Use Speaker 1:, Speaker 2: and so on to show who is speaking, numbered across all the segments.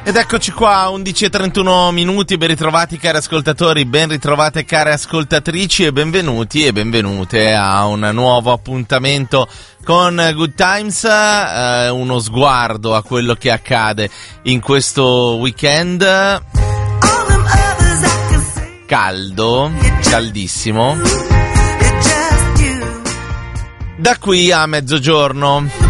Speaker 1: Ed eccoci qua, 11:31 minuti, ben ritrovati cari ascoltatori, ben ritrovate care ascoltatrici e benvenuti e benvenute a un nuovo appuntamento con Good Times, uno sguardo a quello che accade in questo weekend caldo, caldissimo, da qui a mezzogiorno.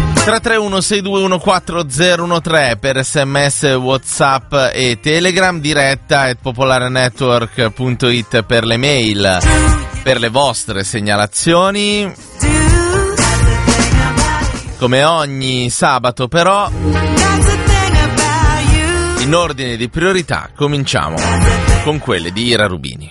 Speaker 1: 331-621-4013 per sms, whatsapp e telegram, diretta @popolarenetwork.it per le mail, per le vostre segnalazioni. Come ogni sabato però, in ordine di priorità, cominciamo con quelle di Ira Rubini.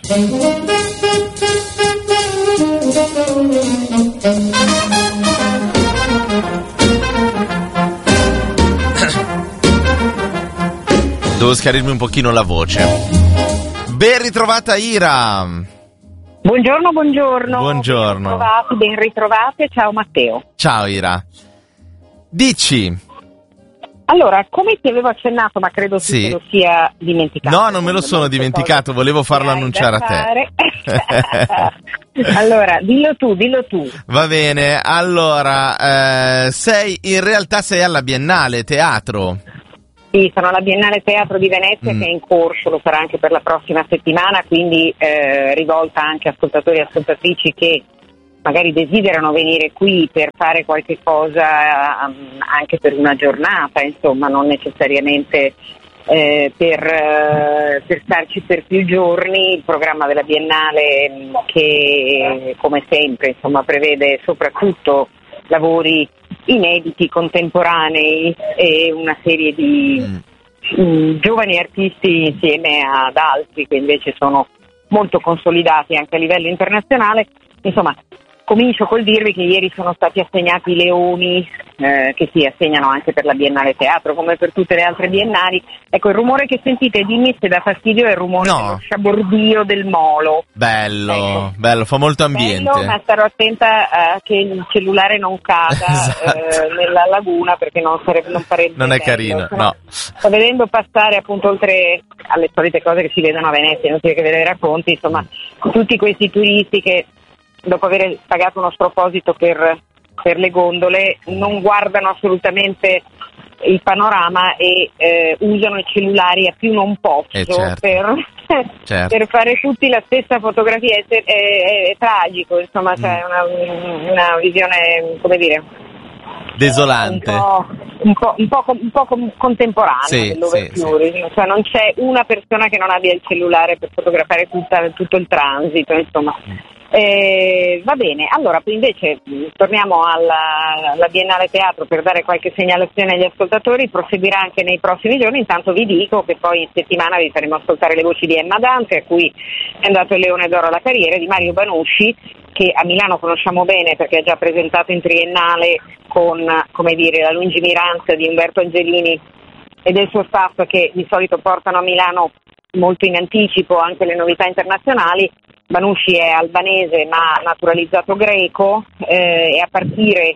Speaker 1: Devo schiarirmi un pochino la voce. Ben ritrovata Ira.
Speaker 2: Buongiorno.
Speaker 1: Buongiorno.
Speaker 2: Ben ritrovate. Ciao Matteo.
Speaker 1: Ciao Ira. Dici.
Speaker 2: Allora, come ti avevo accennato, ma credo che te lo sia dimenticato.
Speaker 1: No, non me lo sono dimenticato, volevo farlo annunciare a te.
Speaker 2: Allora, dillo tu.
Speaker 1: Va bene, allora, in realtà sei alla Biennale Teatro.
Speaker 2: Sì, sono alla Biennale Teatro di Venezia che è in corso, lo sarà anche per la prossima settimana, quindi rivolta anche a ascoltatori e ascoltatrici che magari desiderano venire qui per fare qualche cosa anche per una giornata, insomma, non necessariamente per starci per più giorni. Il programma della Biennale, che come sempre insomma prevede soprattutto lavori inediti, contemporanei e una serie di giovani artisti insieme ad altri che invece sono molto consolidati anche a livello internazionale. Insomma, comincio col dirvi che ieri sono stati assegnati i leoni che si assegnano anche per la Biennale Teatro come per tutte le altre biennali. Ecco, il rumore che sentite dimmi se dà fastidio è il rumore dello sciabordio del molo.
Speaker 1: Bello, fa molto ambiente.
Speaker 2: Bello, ma starò attenta che il cellulare non cada nella laguna, perché non farebbe
Speaker 1: non è carino, no.
Speaker 2: Sto vedendo passare, appunto, oltre alle solite cose che si vedono a Venezia, inutile che ve le racconti, insomma, tutti questi turisti che dopo aver pagato uno sproposito per le gondole non guardano assolutamente il panorama e usano i cellulari a più non posso,
Speaker 1: certo.
Speaker 2: Per fare tutti la stessa fotografia. È tragico, insomma, c'è una visione, come dire,
Speaker 1: desolante,
Speaker 2: un po' contemporanea dell'overture.
Speaker 1: Sì.
Speaker 2: Cioè, non c'è una persona che non abbia il cellulare per fotografare tutto il transito, insomma. Va bene, allora invece torniamo alla Biennale Teatro per dare qualche segnalazione agli ascoltatori. Proseguirà anche nei prossimi giorni. Intanto vi dico che poi in settimana vi faremo ascoltare le voci di Emma Dante, a cui è andato il Leone d'Oro alla carriera, di Mario Banusci, che a Milano conosciamo bene perché ha già presentato in triennale con, come dire, la lungimiranza di Umberto Angelini e del suo staff, che di solito portano a Milano molto in anticipo anche le novità internazionali. Banusci è albanese ma naturalizzato greco, e a partire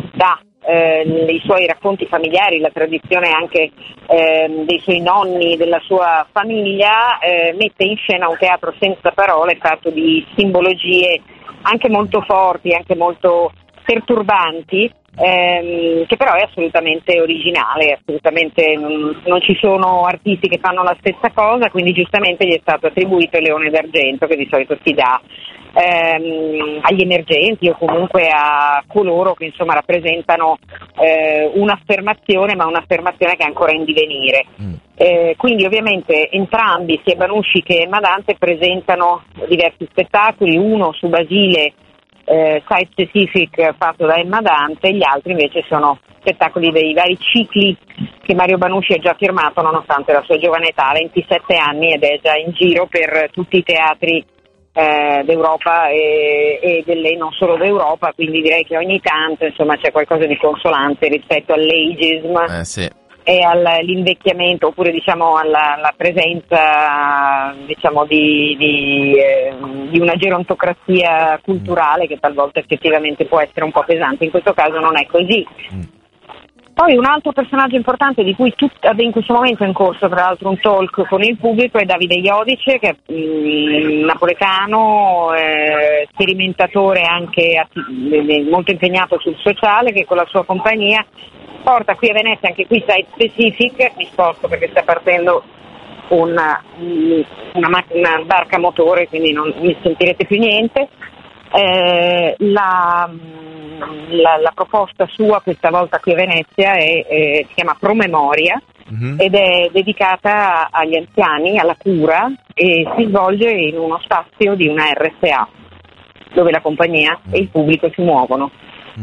Speaker 2: dai suoi racconti familiari, la tradizione anche dei suoi nonni, della sua famiglia, mette in scena un teatro senza parole, fatto di simbologie anche molto forti, anche molto perturbanti, che però è assolutamente originale, assolutamente non ci sono artisti che fanno la stessa cosa, quindi giustamente gli è stato attribuito il Leone d'Argento, che di solito si dà agli emergenti o comunque a coloro che insomma rappresentano un'affermazione, ma un'affermazione che è ancora in divenire. Quindi ovviamente entrambi, sia Banusci che Emma Dante, presentano diversi spettacoli, uno su Basile, Site Specific, fatto da Emma Dante, gli altri invece sono spettacoli dei vari cicli che Mario Banusci ha già firmato nonostante la sua giovane età, 27 anni, ed è già in giro per tutti i teatri d'Europa e non solo d'Europa, quindi direi che ogni tanto insomma c'è qualcosa di consolante rispetto all'ageism.
Speaker 1: Sì.
Speaker 2: E all'invecchiamento, oppure diciamo alla presenza diciamo di una gerontocrazia culturale che talvolta effettivamente può essere un po' pesante. In questo caso non è così. Poi un altro personaggto importante di cui in questo momento è in corso tra l'altro un talk con il pubblico è Davide Iodice, che è napoletano, sperimentatore anche molto impegnato sul sociale, che con la sua compagnia porta qui a Venezia, anche qui Site Specific, mi sposto perché sta partendo una barca a motore, quindi non mi sentirete più niente. La proposta sua questa volta qui a Venezia si chiama Promemoria, ed è dedicata agli anziani, alla cura, e si svolge in uno spazio di una RSA dove la compagnia e il pubblico si muovono.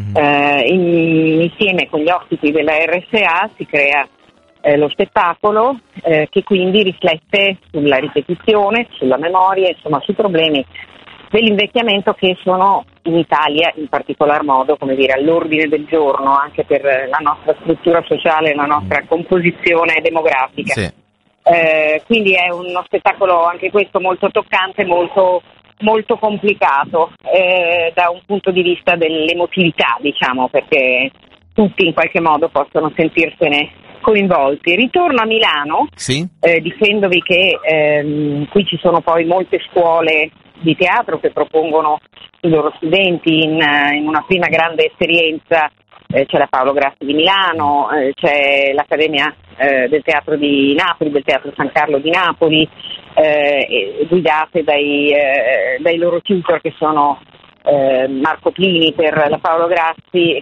Speaker 2: Insieme con gli ospiti della RSA si crea lo spettacolo, che quindi riflette sulla ripetizione, sulla memoria, insomma sui problemi dell'invecchiamento che sono in Italia in particolar modo, come dire, all'ordine del giorno anche per la nostra struttura sociale e la nostra composizione demografica.
Speaker 1: Sì.
Speaker 2: Quindi è uno spettacolo anche questo molto toccante, molto, molto complicato da un punto di vista dell'emotività, diciamo, perché tutti in qualche modo possono sentirsene coinvolti. Ritorno a Milano,
Speaker 1: Sì.
Speaker 2: dicendovi che qui ci sono poi molte scuole di teatro che propongono i loro studenti in una prima grande esperienza. C'è la Paolo Grassi di Milano, c'è l'Accademia del Teatro di Napoli, del Teatro San Carlo di Napoli, guidate dai loro tutor che sono Marco Plini per la Paolo Grassi